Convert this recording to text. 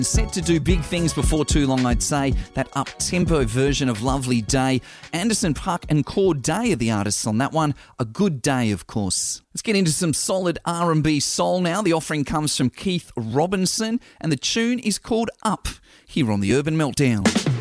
Set to do big things before too long, I'd say. That up-tempo version of Lovely Day. Anderson .Paak and Cordae are the artists on that one. A Good Day, of course. Let's get into some solid R&B soul now. The offering comes from Keith Robinson, and the tune is called Up, here on the Urban Meltdown.